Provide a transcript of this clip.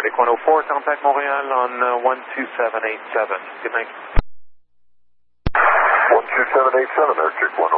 Nordic 104, contact Montreal on 12787. Good night. 12787, Arctic 104.